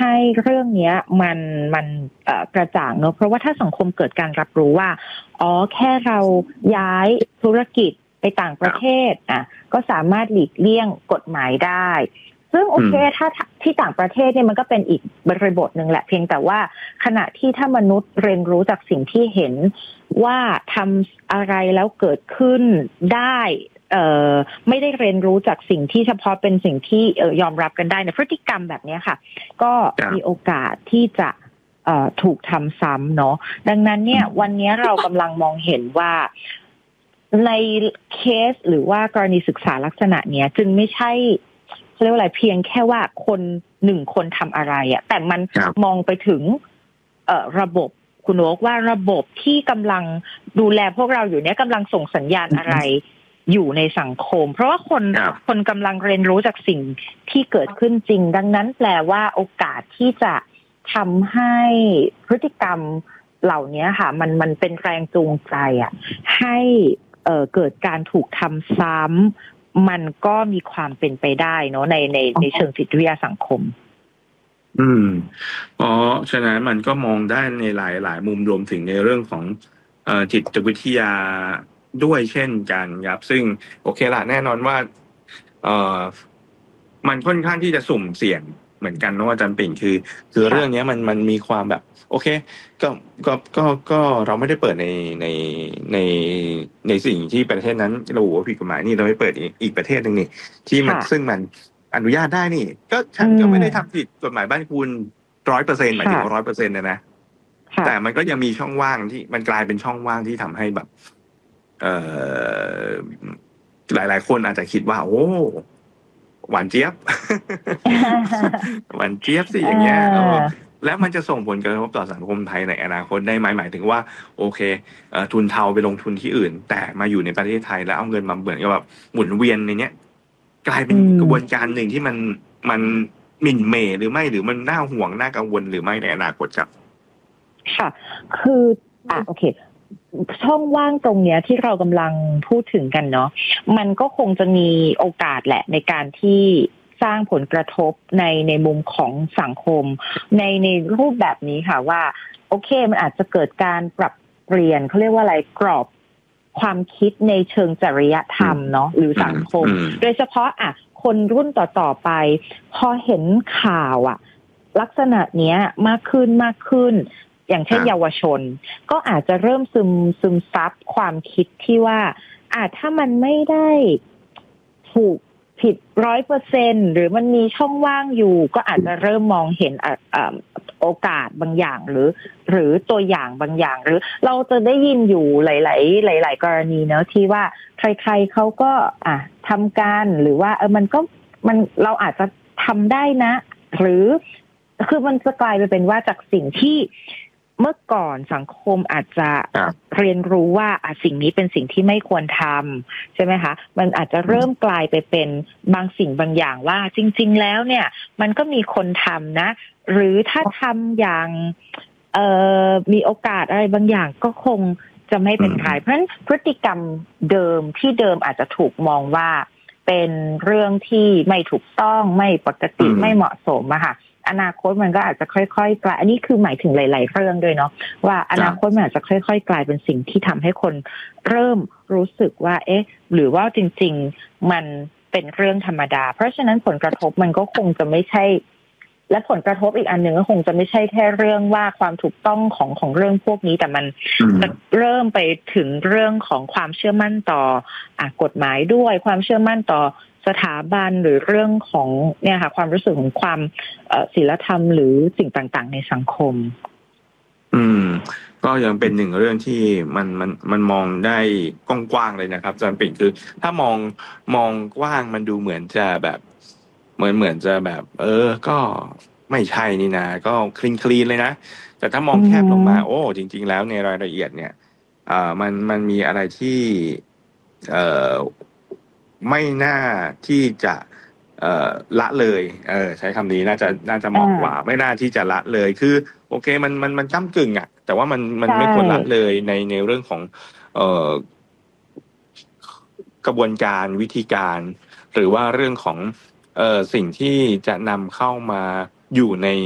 ให้เรื่องนี้มันกระจ่างเนอะเพราะว่าถ้าสังคมเกิดการรับรู้ว่าอ๋อแค่เราย้ายธุรกิจไปต่างประเทศก็สามารถหลีกเลี่ยงกฎหมายได้ซึ่งโอเคถ้าที่ต่างประเทศเนี่ยมันก็เป็นอีกบริบทหนึ่งแหละเพียงแต่ว่าขณะที่ถ้ามนุษย์เรียนรู้จากสิ่งที่เห็นว่าทำอะไรแล้วเกิดขึ้นได้ไม่ได้เรียนรู้จากสิ่งที่เฉพาะเป็นสิ่งที่ยอมรับกันได้ในพฤติกรรมแบบนี้ค่ะก็มีโอกาสที่จะถูกทำซ้ำเนาะดังนั้นเนี่ยวันนี้เรากำลังมองเห็นว่าในเคสหรือว่ากรณีศึกษาลักษณะเนี้ยจึงไม่ใช่เรียกว่าอะไรเพียงแค่ว่าคนหนึ่งคนทำอะไรแต่มันมองไปถึงระบบคุณโอ๊คว่าระบบที่กำลังดูแลพวกเราอยู่เนี่ยกำลังส่งสัญญาณอะไรอยู่ในสังคมเพราะว่าคนกำลังเรียนรู้จากสิ่งที่เกิดขึ้นจริงดังนั้นแปลว่าโอกาสที่จะทำให้พฤติกรรมเหล่านี้ค่ะมันเป็นแรงจูงใจให้เกิดการถูกทำซ้ำมันก็มีความเป็นไปได้เนาะในเชิงจิตวิทยาสังคมเพราะฉะนั้นมันก็มองได้ในหลายมุมรวมถึงในเรื่องของจิตวิทยาด้วยเช่นกันครับซึ่งโอเคละแน่นอนว่ามันค่อนข้างที่จะสุ่มเสี่ยงเหมือนกันเนาะอาจารย์ปิ่นคือเรื่องนี้มันมีความแบบโอเคก็เราไม่ได้เปิดในสิ่งที่ประเทศนั้นเราบอกว่าผิดกฎหมายนี่เราไม่เปิดอีกประเทศนึงนี่ที่มันซึ่งมันอนุญาตได้นี่ก็ฉันก็ไม่ได้ทำผิดกฎหมายบ้านคุณ 100% หมายถึง 100% นะแต่มันก็ยังมีช่องว่างที่มันกลายเป็นช่องว่างที่ทำให้แบบหลายๆคนอาจจะคิดว่าโอ้หวานเจี๊ยบ หวานเจี๊ยบสิอย่างเงี้ยแล้วมันจะส่งผลกระทบต่อสังคมไทยในอนาคตได้ไหมหมายถึงว่าโอเคทุนเทาไปลงทุนที่อื่นแต่มาอยู่ในประเทศไทยแล้วเอาเงินมาเหมือนกับแบบหมุนเวียนในเนี้ยกลายเป็นกระบวนการหนึ่งที่มันหมิ่นเหม่หรือไม่หรือมันน่าห่วงน่ากังวลหรือไม่ในอนาคตครับค่ะคือโอเคช่องว่างตรงเนี้ยที่เรากำลังพูดถึงกันเนาะมันก็คงจะมีโอกาสแหละในการที่สร้างผลกระทบในมุมของสังคมในรูปแบบนี้ค่ะว่าโอเคมันอาจจะเกิดการปรับเปลี่ยนเขาเรียกว่าอะไรกรอบความคิดในเชิงจริยธรรมเนาะหรือสังคมโดยเฉพาะคนรุ่นต่อไปพอเห็นข่าวลักษณะเนี้ยมากขึ้นอย่างเช่นเยาวชนก็อาจจะเริ่มซึมซับความคิดที่ว่าถ้ามันไม่ได้ถูกผิด 100% หรือมันมีช่องว่างอยู่ก็อาจจะเริ่มมองเห็นโอกาสบางอย่างหรือตัวอย่างบางอย่างหรือเราจะได้ยินอยู่หลายกรณีเนอะที่ว่าใครๆเขาก็ทำการหรือว่ามันเราอาจจะทำได้นะหรือคือมันจะกลายไปเป็นว่าจากสิ่งที่เมื่อก่อนสังคมอาจจะเรียนรู้ว่าสิ่งนี้เป็นสิ่งที่ไม่ควรทำใช่ไหมคะมันอาจจะเริ่มกลายไปเป็นบางสิ่งบางอย่างว่าจริงๆแล้วเนี่ยมันก็มีคนทำนะหรือถ้าทำอย่างมีโอกาสอะไรบางอย่างก็คงจะไม่เป็นไรเพราะฉะนั้นพฤติกรรมเดิมอาจจะถูกมองว่าเป็นเรื่องที่ไม่ถูกต้องไม่ปกติไม่เหมาะสมค่ะอนาคตมันก็อาจจะค่อยๆกลายอันนี้คือหมายถึงหลายๆเรื่องด้วยเนาะว่าอนาคตมันอาจจะค่อยๆกลายเป็นสิ่งที่ทำให้คนเริ่มรู้สึกว่าหรือว่าจริงๆมันเป็นเรื่องธรรมดาเพราะฉะนั้นผลกระทบมันก็คงจะไม่ใช่และผลกระทบอีกอันหนึ่งก็คงจะไม่ใช่แค่เรื่องว่าความถูกต้องของเรื่องพวกนี้แต่มันจะเริ่มไปถึงเรื่องของความเชื่อมั่นต่อกฎหมายด้วยความเชื่อมั่นต่อสถาบันหรือเรื่องของเนี่ยค่ะความรู้สึกของความศีลธรรมหรือสิ่งต่างๆในสังคมก็ยังเป็นหนึ่งเรื่องที่มันมองได้กว้างๆเลยนะครับอาจารย์ปิ่นคือถ้ามองกว้างมันดูเหมือนจะแบบเหมือนจะแบบก็ไม่ใช่นี่นะก็คลีนเลยนะแต่ถ้ามองแคบลงมาโอ้จริงๆแล้วในรายละเอียดเนี่ยมันมีอะไรที่ไม่น่าที่จะละเลยใช้คำนี้น่าจะเหมาะกว่าไม่น่าที่จะละเลยคือโอเคมันก้ำกึ่งแต่ว่ามันไม่ควรละเลยในเรื่องของกระบวนการวิธีการหรือว่าเรื่องของสิ่งที่จะนำเข้ามาอยู่ใน